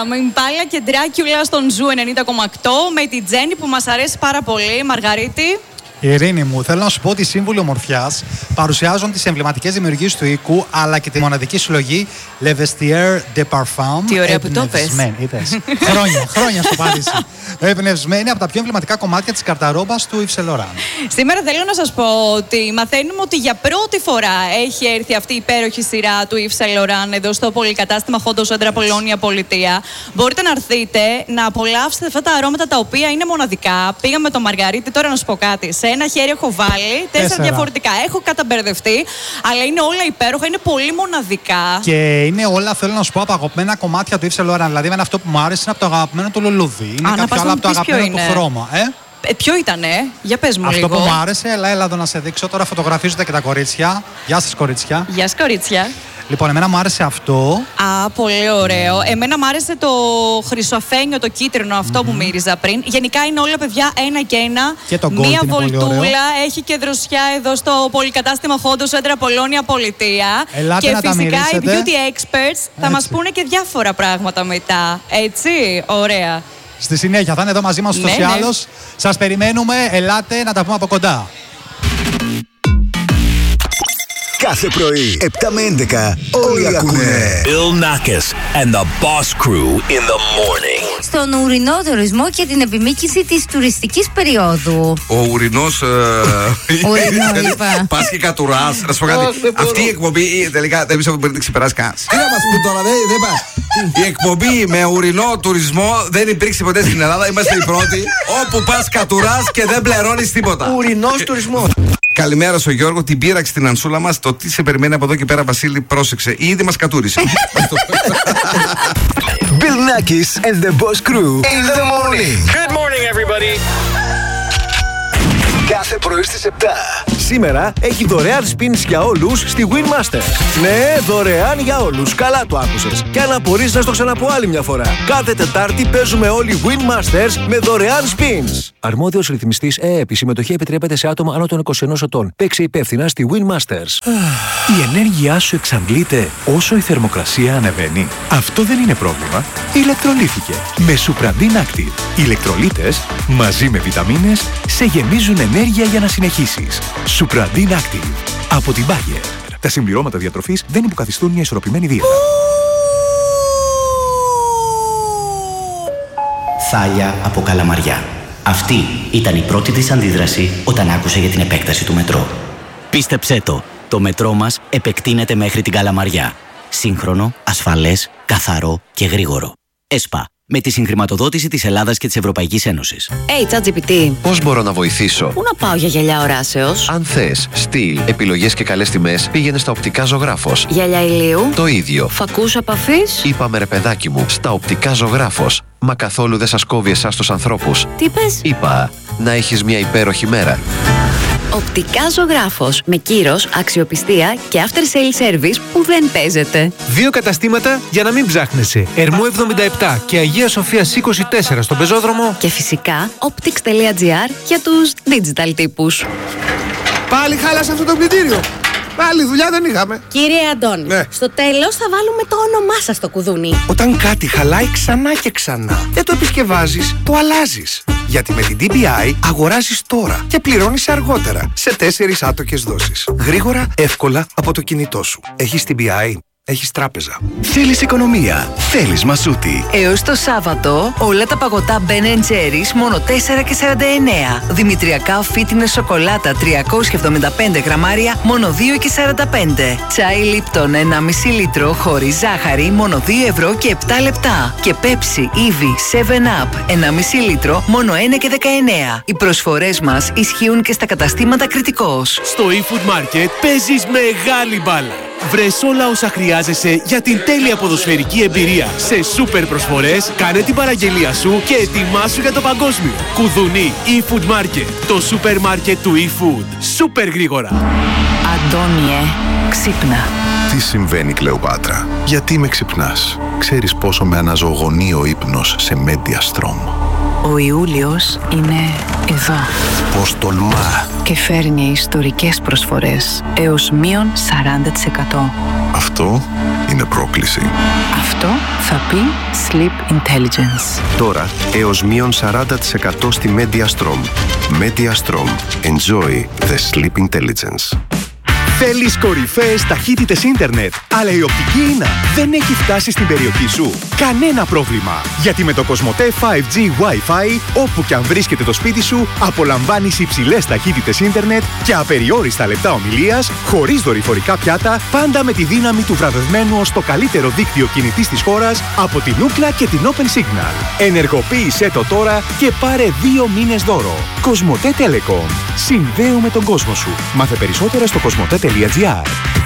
με Ιμπάλα και Ντράκιουλα στον Ζου 90,8 με την Τζέννη που μας αρέσει πάρα πολύ. Μαργαρίτη. Ειρήνη μου, θέλω να σου πω ότι οι σύμβουλοι ομορφιάς παρουσιάζουν τις εμβληματικές δημιουργίες του οίκου αλλά και τη μοναδική συλλογή Le Vestiaire de Parfum. Τι ωραία που το πες. Χρόνια στο Παρίσι. Εμπνευσμένη από τα πιο εμβληματικά κομμάτια της καρταρόμπας του Yves Saint Laurent. Σήμερα θέλω να σας πω ότι μαθαίνουμε ότι για πρώτη φορά έχει έρθει αυτή η υπέροχη σειρά του Yves Saint Laurent εδώ στο πολυκατάστημα Χόντο Σέντρα Πολώνια Πολιτεία. Μπορείτε να έρθετε να απολαύσετε αυτά τα αρώματα τα οποία είναι μοναδικά. Πήγαμε με το Μαργαρίτη, τώρα να σου πω κάτι. Σε ένα χέρι έχω βάλει 4 διαφορετικά. Έχω καταμπερδευτεί, αλλά είναι όλα υπέροχα, είναι πολύ μοναδικά. Και είναι όλα, θέλω να σου πω, από αγαπημένα κομμάτια του Yves Saint Laurent. Δηλαδή, αυτό που μου άρεσε είναι από το αγαπημένο του λουλούδι. Είναι κάποιο άλλο από το αγαπημένο του χρώμα. Ποιο ήτανε, για πες μου αυτό λίγο. Αυτό που μου άρεσε, έλα εδώ να σε δείξω. Τώρα φωτογραφίζονται και τα κορίτσια. Γεια σας, κορίτσια. Γεια σας, κορίτσια. Λοιπόν, εμένα μου άρεσε αυτό. Πολύ ωραίο. Εμένα μου άρεσε το χρυσοφένιο, το κίτρινο, αυτό που μύριζα πριν. Γενικά είναι όλα, παιδιά, ένα και ένα. Και το μία βολτούλα. Έχει και δροσιά εδώ στο πολυκατάστημα Χόντο Σέντρα Πολώνια Πολιτεία. Ελάτε και να φυσικά τα οι beauty experts θα μας πούνε και διάφορα πράγματα μετά. Έτσι, ωραία. Στη συνέχεια θα είναι εδώ μαζί μας ούτως ή άλλως. Σας περιμένουμε, ελάτε να τα πούμε από κοντά. Κάθε πρωί, 7 με 11, όλοι ακούνε Bill Nackis and the Boss Crew in the morning. Στον ουρινό τουρισμό και την επιμήκυση της τουριστικής περίοδου. Ο ουρινός... Ουρινό, είπα. Πας και κατουράς. Να σου πω κάτι. Αυτή η εκπομπή τελικά δεν πιστεύω ότι μπορεί να ξεπεράσει κανένας. Τι να μας πει τώρα, δεν πας. Η εκπομπή με ουρινό τουρισμό δεν υπήρξε ποτέ στην Ελλάδα. Είμαστε οι πρώτοι. Όπου πας κατουράς και δεν πληρώνεις τίποτα. Ουρινός τουρισμός. Καλημέρα στο Γιώργο, την πείραξε την Ανσούλα μας. Το τι σε περιμένει από εδώ και πέρα, Βασίλη, πρόσεξε. Ήδη μας κατούρισε. Bill Nackis and the Boss Crew in the morning. Good morning, everybody. Κάθε πρωί στις 7. Σήμερα έχει δωρεάν spins για όλους στη Winmasters. Ναι, δωρεάν για όλους. Καλά το άκουσες. Και αν απορείς να στο ξαναπώ άλλη μια φορά. Κάθε Τετάρτη παίζουμε όλοι Winmasters με δωρεάν spins. Αρμόδιος ρυθμιστής ΕΕΠ. Η συμμετοχή επιτρέπεται σε άτομα άνω των 21 ετών. Παίξε υπεύθυνα στη Winmasters. Η ενέργειά σου εξαντλείται όσο η θερμοκρασία ανεβαίνει. Αυτό δεν είναι πρόβλημα. Ηλεκτρολήθηκε. Με Supradin Active. Οι ηλεκτρολίτες μαζί με βιταμίνες σε γεμίζουν ενέργεια για να συνεχίσεις. Supradin Active. Από την Bayer. Τα συμπληρώματα διατροφής δεν υποκαθιστούν μια ισορροπημένη δίαιτα. Θάλια από Καλαμαριά. Αυτή ήταν η πρώτη της αντίδραση όταν άκουσε για την επέκταση του μετρό. Πίστεψέ το μετρό μας επεκτείνεται μέχρι την Καλαμαριά. Σύγχρονο, ασφαλές, καθαρό και γρήγορο. ΕΣΠΑ. Με τη συγχρηματοδότηση της Ελλάδας και της Ευρωπαϊκής Ένωσης. ChatGPT. Πώς μπορώ να βοηθήσω? Πού να πάω για γυαλιά οράσεως? Αν θες στυλ, επιλογές και καλές τιμές, πήγαινε στα Οπτικά Ζωγράφος. Γυαλιά ηλίου. Το ίδιο. Φακούς απαφής. Είπαμε ρε παιδάκι μου, στα Οπτικά Ζωγράφος. Μα καθόλου δεν σας κόβει εσάς τους ανθρώπους. Τι πες? Είπα, να έχεις μια υπέροχη μέρα. Οπτικά Ζωγράφος. Με κύρος, αξιοπιστία και after sale service που δεν παίζεται. 2 καταστήματα για να μην ψάχνεσαι. Ερμού 77 και Αγία Σοφίας 24 στον πεζόδρομο. Και φυσικά optics.gr για τους digital τύπους. Πάλι χάλασε αυτό το πλυντήριο. Πάλι δουλειά δεν είχαμε. Κύριε Αντώνη, στο τέλος θα βάλουμε το όνομά σας στο κουδούνι. Όταν κάτι χαλάει ξανά και ξανά, δεν το επισκευάζεις, το αλλάζεις. Γιατί με την DBI αγοράζεις τώρα και πληρώνεις αργότερα σε 4 άτοκες δόσεις. Γρήγορα, εύκολα από το κινητό σου. Έχεις DBI. Έχεις τράπεζα. Θέλεις οικονομία. Θέλεις μασούτη. Έως το Σάββατο, όλα τα παγωτά Ben & Jerry's μόνο 4,49. Δημητριακά fitness σοκολάτα 375 γραμμάρια μόνο 2,45. Τσάι Λίπτον 1,5 λίτρο χωρίς ζάχαρη μόνο 2 ευρώ και 7 λεπτά. Και Pepsi, Eevee, 7 Up 1,5 λίτρο μόνο 1,19. Οι προσφορές μας ισχύουν και στα καταστήματα Κρητικός. Στο eFood Market παίζεις μεγάλη μπάλα. Βρες όλα όσα χρειάζεσαι για την τέλεια ποδοσφαιρική εμπειρία. Σε σούπερ προσφορές, κάνε την παραγγελία σου και ετοιμάσου για το παγκόσμιο. Κουδουνί eFood Market, το σούπερ μάρκετ του eFood. Σούπερ γρήγορα. Αντώνιε, ξύπνα. Τι συμβαίνει, Κλεοπάτρα? Γιατί με ξυπνάς? Ξέρεις πόσο με αναζωογονεί ο ύπνος σε Mediastrom. Ο Ιούλιος είναι εδώ. Πώς τολμά. Και φέρνει ιστορικές προσφορές έως μείον 40%. Αυτό είναι πρόκληση. Αυτό θα Σιωπή Sleep Intelligence. Τώρα έως μείον 40% στη MediaStrom. MediaStrom. Enjoy the sleep intelligence. Θέλεις κορυφαίες ταχύτητες ίντερνετ, αλλά η οπτική ίνα δεν έχει φτάσει στην περιοχή σου? Κανένα πρόβλημα, γιατί με το Κοσμοτέ 5G Wi-Fi, όπου και αν βρίσκεται το σπίτι σου, απολαμβάνεις υψηλές ταχύτητες ίντερνετ και απεριόριστα λεπτά ομιλίας, χωρίς δορυφορικά πιάτα, πάντα με τη δύναμη του βραβευμένου ως το καλύτερο δίκτυο κινητής της χώρας από την Ookla και την Open Signal. Ενεργοποίησέ το τώρα και πάρε 2 μήνες δώρο. Κοσμοτέ Telecom. Συνδέουμε τον κόσμο σου. Μάθε περισσότερα στο κοσμοτέ.gr.